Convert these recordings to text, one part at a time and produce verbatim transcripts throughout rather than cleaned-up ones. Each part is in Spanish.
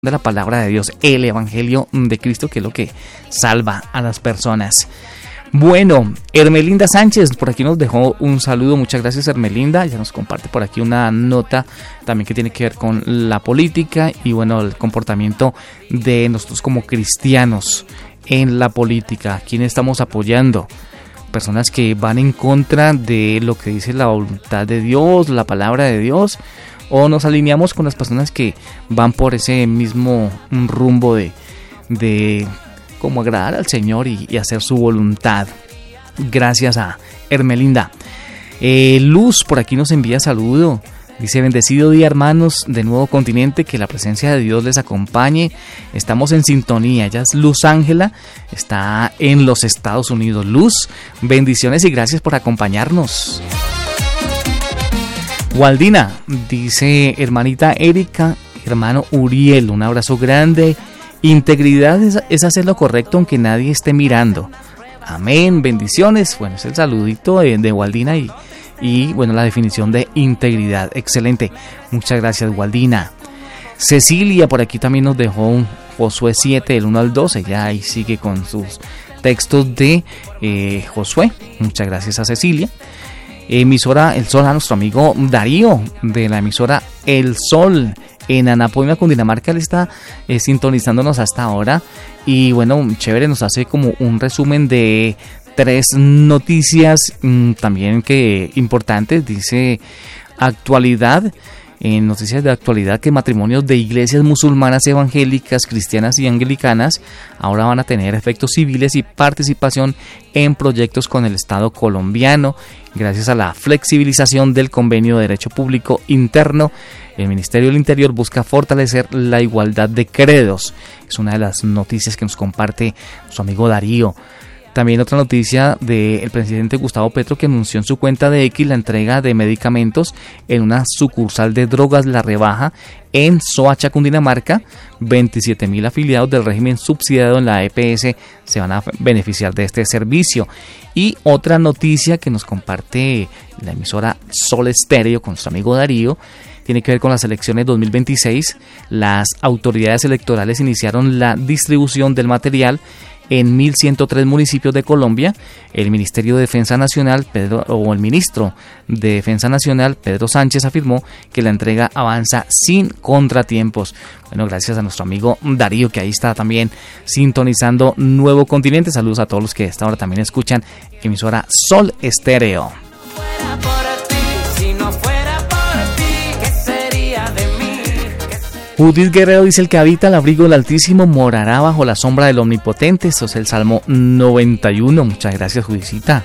de la palabra de Dios, el Evangelio de Cristo, que es lo que salva a las personas. Bueno, Hermelinda Sánchez por aquí nos dejó un saludo, muchas gracias Hermelinda, ya nos comparte por aquí una nota también que tiene que ver con la política y bueno, el comportamiento de nosotros como cristianos en la política. ¿A quién estamos apoyando? Personas que van en contra de lo que dice la voluntad de Dios, la palabra de Dios, o nos alineamos con las personas que van por ese mismo rumbo de, de cómo agradar al Señor y, y hacer su voluntad. Gracias a Hermelinda. Eh, Luz por aquí nos envía saludo. Dice: bendecido día, hermanos de Nuevo Continente, que la presencia de Dios les acompañe. Estamos en sintonía. Ella es Luz Ángela, está en los Estados Unidos. Luz, bendiciones y gracias por acompañarnos. Waldina dice: hermanita Erika, hermano Uriel, un abrazo grande. Integridad es, es hacer lo correcto aunque nadie esté mirando. Amén, bendiciones. Bueno, es el saludito de, de Waldina y, y bueno, la definición de integridad. Excelente, muchas gracias Waldina. Cecilia por aquí también nos dejó un Josué siete, del uno al doce. Ya ahí sigue con sus textos de eh, Josué. Muchas gracias a Cecilia. Emisora El Sol, a nuestro amigo Darío de la emisora El Sol en Anapoima, Cundinamarca. Él está eh, sintonizándonos hasta ahora y bueno, chévere, nos hace como un resumen de tres noticias mmm, también que importantes. Dice: actualidad, en noticias de actualidad, que matrimonios de iglesias musulmanas, evangélicas, cristianas y anglicanas ahora van a tener efectos civiles y participación en proyectos con el Estado colombiano. Gracias a la flexibilización del Convenio de Derecho Público Interno, el Ministerio del Interior busca fortalecer la igualdad de credos. Es una de las noticias que nos comparte su amigo Darío. También otra noticia del presidente Gustavo Petro, que anunció en su cuenta de X la entrega de medicamentos en una sucursal de Drogas La Rebaja en Soacha, Cundinamarca. veintisiete mil afiliados del régimen subsidiado en la E P S se van a beneficiar de este servicio. Y otra noticia que nos comparte la emisora Sol Estéreo con nuestro amigo Darío tiene que ver con las elecciones dos mil veintiséis. Las autoridades electorales iniciaron la distribución del material en mil ciento tres municipios de Colombia. El Ministerio de Defensa Nacional, Pedro, o el ministro de Defensa Nacional, Pedro Sánchez, afirmó que la entrega avanza sin contratiempos. Bueno, gracias a nuestro amigo Darío, que ahí está también sintonizando Nuevo Continente. Saludos a todos los que hasta ahora también escuchan emisora Sol Estéreo. Judith Guerrero dice: el que habita el abrigo del Altísimo morará bajo la sombra del Omnipotente. Esto es el Salmo noventa y uno. Muchas gracias, Judicita.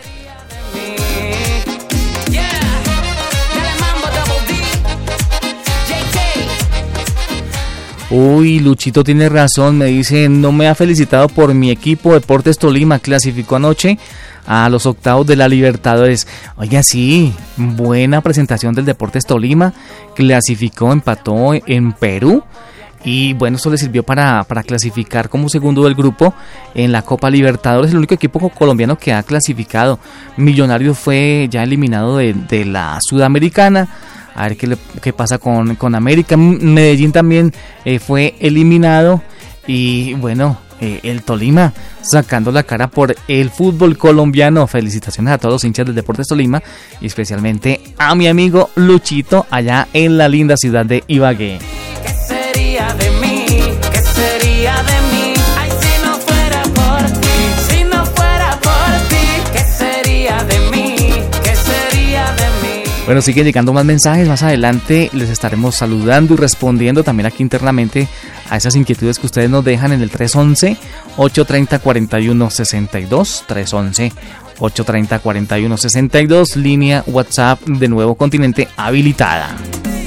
Uy, Luchito tiene razón, me dice: no me ha felicitado por mi equipo. Deportes Tolima clasificó anoche a los octavos de la Libertadores. Oiga, sí, buena presentación del Deportes Tolima. Clasificó, empató en Perú. Y bueno, eso le sirvió para, para clasificar como segundo del grupo en la Copa Libertadores. El único equipo colombiano que ha clasificado. Millonarios fue ya eliminado de, de la Sudamericana. A ver qué, le, qué pasa con, con América. Medellín también eh, fue eliminado. Y bueno, eh, el Tolima sacando la cara por el fútbol colombiano. Felicitaciones a todos los hinchas del Deportes Tolima y especialmente a mi amigo Luchito allá en la linda ciudad de Ibagué. ¿Qué sería de mí? ¿Qué sería de mí? Ay, si no fuera por ti, si no fuera por ti, ¿qué sería de mí? ¿Qué sería de mí? Bueno, siguen llegando más mensajes. Más adelante les estaremos saludando y respondiendo también aquí internamente a esas inquietudes que ustedes nos dejan en el tres once, ocho treinta, cuarenta y uno sesenta y dos, tres once, ocho treinta, cuarenta y uno sesenta y dos, línea WhatsApp de Nuevo Continente habilitada.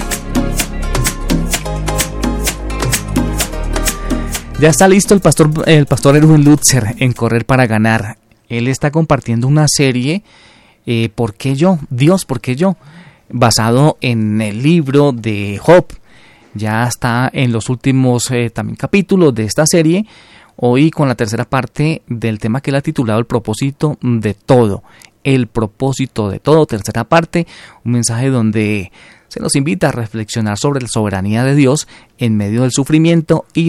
Ya está listo el pastor, el pastor Erwin Lutzer en Correr para Ganar. Él está compartiendo una serie, eh, ¿por qué yo? Dios, ¿por qué yo? Basado en el libro de Job. Ya está en los últimos eh, también capítulos de esta serie. Hoy con la tercera parte del tema que él ha titulado El propósito de todo. El propósito de todo, tercera parte. Un mensaje donde se nos invita a reflexionar sobre la soberanía de Dios en medio del sufrimiento y